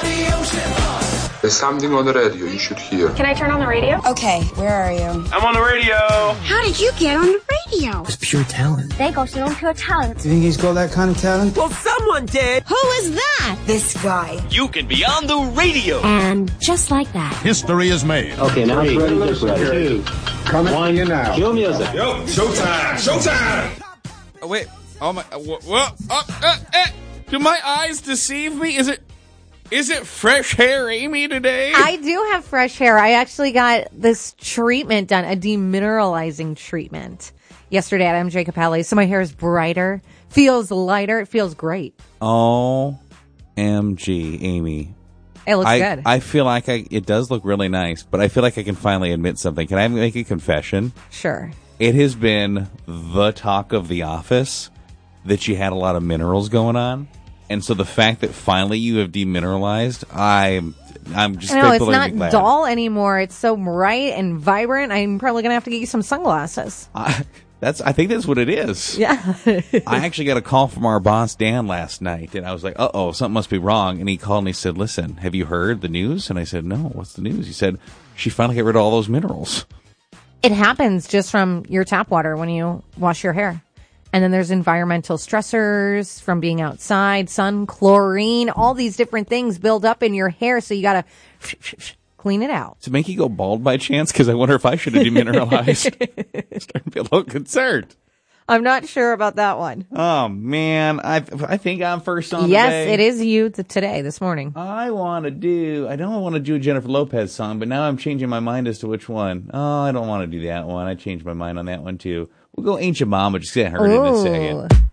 There's something on the radio you should hear. Can I turn on the radio? Okay, where are you? I'm on the radio. How did you get on the radio? It's pure talent. They go on pure talent. Do you think he's got that kind of talent? Well, someone did. Who is that? This guy. You can be on the radio. And just like that. History is made. Okay, now it's ready. Just ready. 2, coming to you now. Cue music. Yo, showtime! Showtime! Oh, wait. Oh, my. Do my eyes deceive me? Is it fresh hair Amy today? I do have fresh hair. I actually got this treatment done, a demineralizing treatment, yesterday at MJ Capelli. So my hair is brighter, feels lighter. It feels great. OMG, Amy. It looks good. I feel like it does look really nice, but I feel like I can finally admit something. Can I make a confession? Sure. It has been the talk of the office that you had a lot of minerals going on. And so the fact that finally you have demineralized, I'm just I know, it's not glad. dull anymore. It's so bright and vibrant. I'm probably going to have to get you some sunglasses. I think that's what it is. Yeah. I actually got a call from our boss, Dan, last night, and I was like, uh-oh, something must be wrong. And he called and he said, listen, have you heard the news? And I said, no, what's the news? He said, she finally got rid of all those minerals. It happens just from your tap water when you wash your hair. And then there's environmental stressors from being outside, sun, chlorine, all these different things build up in your hair. So you got to clean it out. To make you go bald by chance? Because I wonder if I should have demineralized. I'm starting to be a little concerned. I'm not sure about that one. Oh, man. I think I'm first on Yes, today. it is you today, this morning. I don't want to do a Jennifer Lopez song, but now I'm changing my mind as to which one. Oh, I don't want to do that one. I changed my mind on that one, too. We'll go Ain't Your Mama, just because I heard it and say it.